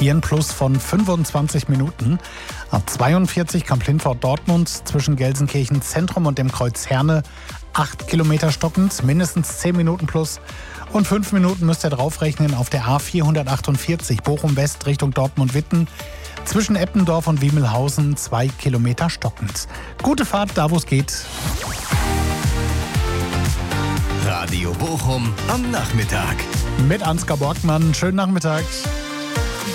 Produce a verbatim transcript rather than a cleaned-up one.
Hier ein Plus von fünfundzwanzig Minuten. A zweiundvierzig Kamp-Lindfort-Dortmund zwischen Gelsenkirchen Zentrum und dem Kreuz Herne. acht Kilometer stockend, mindestens zehn Minuten plus. Und fünf Minuten müsst ihr draufrechnen auf der A vierhundertachtundvierzig Bochum West Richtung Dortmund-Witten. Zwischen Eppendorf und Wiemelhausen zwei Kilometer stockend. Gute Fahrt da, wo es geht. Radio Bochum am Nachmittag. Mit Ansgar Borgmann. Schönen Nachmittag.